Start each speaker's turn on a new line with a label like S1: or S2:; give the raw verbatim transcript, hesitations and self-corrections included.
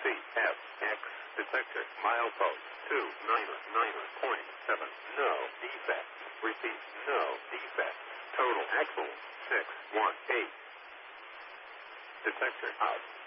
S1: F X detector milepost two nine nine point seven. No defect. Repeat. No defect. Total axle six one eight. Detector out.